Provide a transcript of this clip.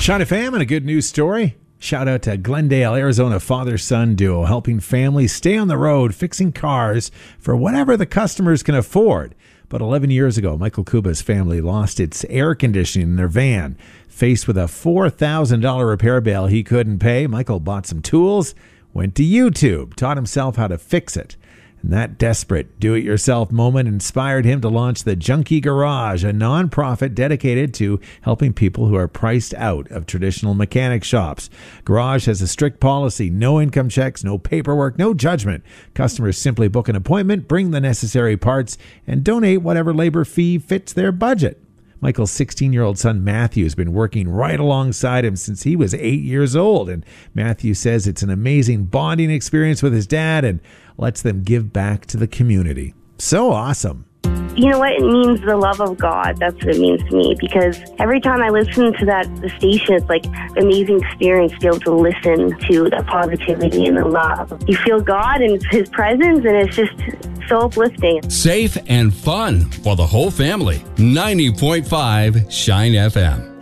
Shine FM and a good news story. Shout out to Glendale, Arizona father-son duo helping families stay on the road fixing cars for whatever the customers can afford. But 11 years ago, Michael Kuba's family lost its air conditioning in their van. Faced with a $4,000 repair bill he couldn't pay, Michael bought some tools, went to YouTube, taught himself how to fix it. And that desperate do-it-yourself moment inspired him to launch the Junkie Garage, a nonprofit dedicated to helping people who are priced out of traditional mechanic shops. Garage has a strict policy: no income checks, no paperwork, no judgment. Customers simply book an appointment, bring the necessary parts, and donate whatever labor fee fits their budget. Michael's 16-year-old son Matthew has been working right alongside him since he was 8 years old, and Matthew says it's an amazing bonding experience with his dad and lets them give back to the community. So awesome. You know what? It means the love of God. That's what it means to me, because every time I listen to the station, it's like an amazing experience to be able to listen to the positivity and the love. You feel God and His presence, and it's just so uplifting. Safe and fun for the whole family. 90.5 Shine FM.